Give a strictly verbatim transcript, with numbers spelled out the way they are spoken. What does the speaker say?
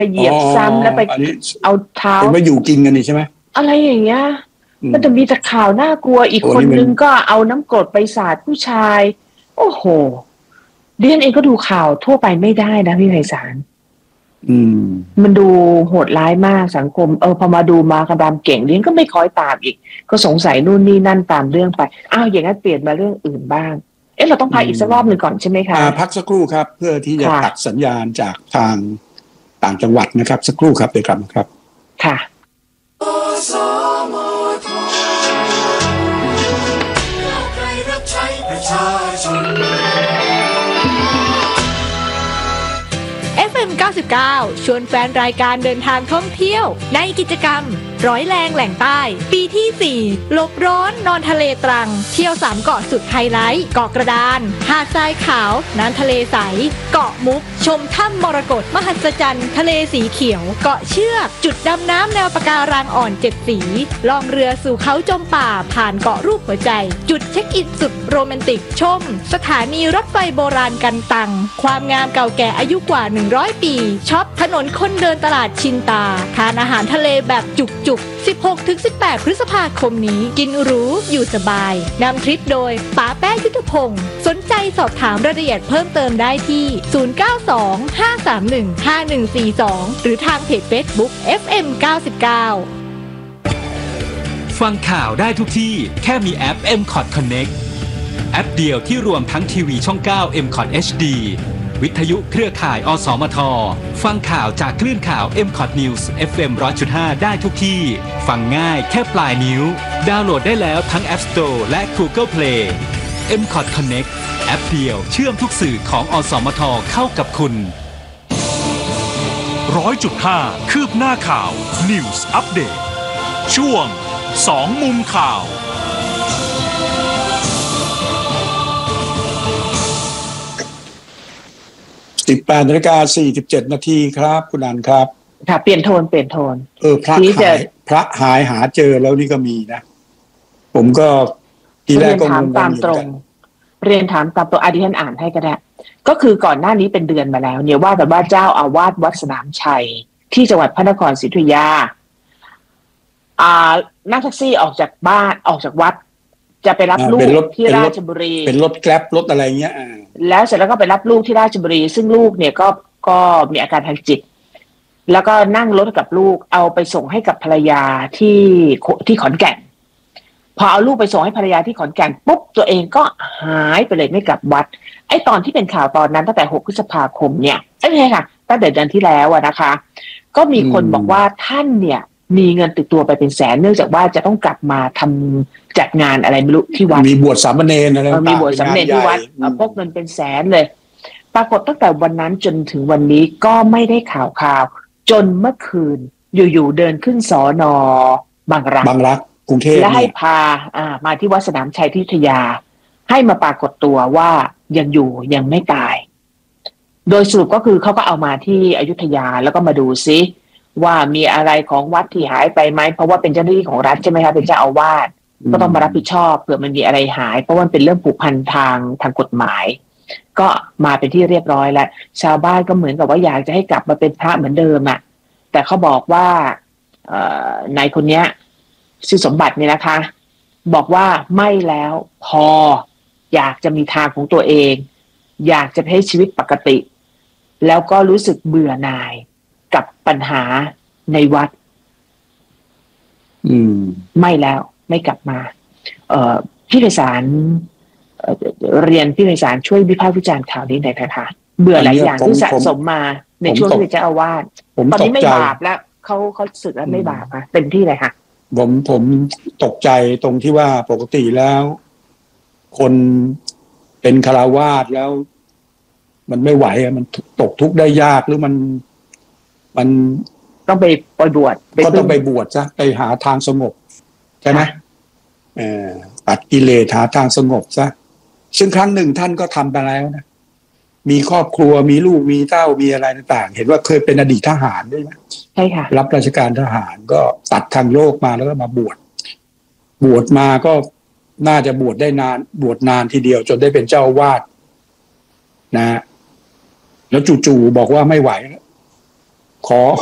เหยียบซ้ำแล้วไปเอาเท้าเห็นว่าอยู่กินกันนี่ใช่ไหมอะไรอย่างเงี้ยก็จะมีแต่ข่าวน่ากลัวอีกคนนึงก็เอาน้ำกรดไปสาดผู้ชายโอ้โหดิฉันเองก็ดูข่าวทั่วไปไม่ได้นะพี่ไพศาลอืมมันดูโหดร้ายมากสังคมเออพอมาดูมากระดามเก่งดิฉันก็ไม่คอยตามอีกก็สงสัยนู่นนี่นั่นตามเรื่องไปอ้าวอย่างนั้นเปลี่ยนมาเรื่องอื่นบ้างเอ๊ะเราต้องพักอีกสักรอบหนึ่งก่อนใช่ไหมคะพักสักครู่ครับเพื่อที่จะตัดสัญญาณจากทางต่างจังหวัดนะครับสักครู่ครับเดี๋ยวกลับมาครับค่ะเอฟ เอ็ม เก้าสิบเก้า ชวนแฟนรายการเดินทางท่องเที่ยวในกิจกรรมร้อยแรงแหล่งใต้ปีที่สี่หลบร้อนนอนทะเลตรังเที่ยวสามเกาะสุดไฮไลท์เกาะกระดานหาดทรายขาวน้ำทะเลใสเกาะมุกชมถ้ำมรกตมหัศจรรย์ทะเลสีเขียวเกาะเชือกจุดดำน้ำแนวปะการังอ่อนเจ็ดสีล่องเรือสู่เขาจมป่าผ่านเกาะรูปหัวใจจุดเช็คอินสุดโรแมนติกชมสถานีรถไฟโบราณกันตังความงามเก่าแก่อายุกว่าหนึ่งร้อยปีช็อปถนนคนเดินตลาดชินตาทานอาหารทะเลแบบจุกจุก สิบหกถึงสิบแปด พฤษภาคมนี้กินหรูอยู่สบายนำทริปโดยป๋าแป้งยุทธพงศ์สนใจสอบถามรายละเอียดเพิ่มเติมได้ที่ศูนย์ เก้า สอง ห้า สาม หนึ่ง ห้า หนึ่ง สี่ สองหรือทางเพจ Facebook เอฟ เอ็ม เก้าสิบเก้าฟังข่าวได้ทุกที่แค่มีแอป เอ็ม คอท Connect แอปเดียวที่รวมทั้งทีวีช่อง เก้า เอ็ม คอท เอช ดี วิทยุเครือข่ายอสมทฟังข่าวจากคลื่นข่าว เอ็ม คอท News เอฟ เอ็ม หนึ่งร้อยจุดห้า ได้ทุกที่ฟังง่ายแค่ปลายนิ้วดาวน์โหลดได้แล้วทั้ง App Store และ Google Play เอ็ม คอท Connect แอปเดียวเชื่อมทุกสื่อของอสมทเข้ากับคุณหนึ่งร้อยจุดห้า คืบหน้าข่าว News Update ช่วงสองมุมข่าวสิบแปดนาฬิกาสี่สิบเจ็ดนาทีครับคุณอันครับค่ะเปลี่ยนโทนเปลี่ยนโทนเออพระหายพระหายหาเจอแล้วนี่ก็มีนะผมก็ทีแรกก็งงตามตรงเรียนถามตามตัวอดีตท่านอ่านให้ก็ได้ก็คือก่อนหน้านี้เป็นเดือนมาแล้วเนี่ยว่าแต่ว่าเจ้าอาวาสวัดสนามชัยที่จังหวัดพระนครศรีอยุธยาอ่านั่งแท็กซี่ออกจากบ้านออกจากวัดจะไปรับลูกที่ราชบุรีเป็นรถแกร็บรถอะไรเงี้ยแล้วเสร็จแล้วก็ไปรับลูกที่ราชบุรีซึ่งลูกเนี่ยก็ก็มีอาการทางจิตแล้วก็นั่งรถกับลูกเอาไปส่งให้กับภรรยาที่ที่ขอนแก่นพอเอาลูกไปส่งให้ภรรยาที่ขอนแก่นปุ๊บตัวเองก็หายไปเลยไม่กลับวัดไอ้ตอนที่เป็นข่าวตอนนั้นตั้งแต่หกพฤษภาคมเนี่ยไอ้ไงค่ะตั้งแต่เดือนที่แล้วอะนะคะก็มีคนบอกว่าท่านเนี่ยมีเงินติดตัวไปเป็นแสนเนื่องจากว่าจะต้องกลับมาทำจัดงานอะไรไม่รู้ที่วัดมีบวชสามเณรอะไรมีบวชสามเณรที่วัดพกเงินเป็นแสนเลยปรากฏตั้งแต่วันนั้นจนถึงวันนี้ก็ไม่ได้ข่าวข่าวจนเมื่อคืนอยู่ๆเดินขึ้นสน.บางรักบางรักกรุงเทพและให้พาอ่ามาที่วัดสนามชัยที่อยุธยาให้มาปรากฏตัวว่ายังอยู่ยังไม่ตายโดยสรุปก็คือเขาก็เอามาที่อยุธยาแล้วก็มาดูซิว่ามีอะไรของวัดที่หายไปไหมเพราะว่าเป็นเจ้าหน้าที่ของรัฐใช่ไหมคะเป็นเจ้าอาวาสก็ต้องมารับผิดชอบเผื่อมันมีอะไรหายเพราะว่าเป็นเรื่องผูกพันทางทางกฎหมายก็มาเป็นที่เรียบร้อยแล้วชาวบ้านก็เหมือนกับว่าอยากจะให้กลับมาเป็นพระเหมือนเดิมอ่ะแต่เขาบอกว่านายคนนี้ชื่อสมบัติเนี่ยนะคะบอกว่าไม่แล้วพออยากจะมีทางของตัวเองอยากจะให้ชีวิตปกติแล้วก็รู้สึกเบื่อหน่ายกับปัญหาในวัดอืมไม่แล้วไม่กลับมาเอ่อพี่ไพศาลเรียนพี่ไพศาลช่วยวิพากษ์วิจารณ์ข่าวนี้หน่อยนะคะเบื่อหลายอย่างที่สะสมมาในช่วงที่เป็นเจ้าอาวาสตอนนี้ไม่บาปแล้วเขาเขาสึกแล้วไม่บาปค่ะเต็มที่เลยค่ะผมผมตกใจตรงที่ว่าปกติแล้วคนเป็นฆราวาสแล้วมันไม่ไหวอะมันตกทุกข์ได้ยากหรือมันมันต้องไปไปบวชก็ต้องไปบวชซะไปหาทางสงบใช่ไหมเอ่อตัดกิเลสหาทางสงบซะซึ่งครั้งหนึ่งท่านก็ทำไปแล้วนะมีครอบครัวมีลูกมีเต้ามีอะไรต่างๆเห็นว่าเคยเป็นอดีตทหารด้วยนะใช่ค่ะรับราชการทหารก็ตัดทางโลกมาแล้วก็มาบวชบวชมาก็น่าจะบวชได้นานบวชนานทีเดียวจนได้เป็นเจ้าอาวาสนะแล้วจู่ๆบอกว่าไม่ไหวแล้วขอ